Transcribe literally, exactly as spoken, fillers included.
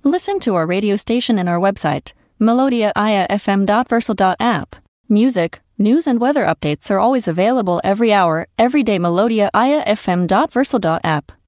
Listen to our radio station and our website, melodia i a f m dot versal dot app. Music, news and weather updates are always available every hour, every day melodia i a f m dot versal dot app.